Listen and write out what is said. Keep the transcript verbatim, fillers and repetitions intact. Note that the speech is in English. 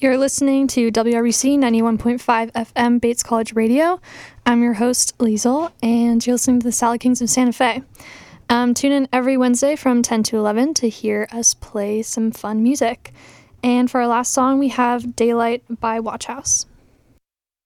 You're listening to W R B C ninety-one point five F M Bates College Radio. I'm your host, Liesel, and you're listening to the Salad Kings of Santa Fe. Um, tune in every Wednesday from ten to eleven to hear us play some fun music. And for our last song, we have Daylight by Watch House.